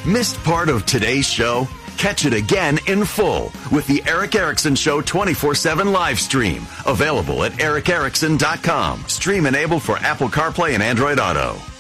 Missed part of today's show? Catch it again in full with the Eric Erickson Show 24/7 live stream. Available at ericerickson.com. Stream enabled for Apple CarPlay and Android Auto.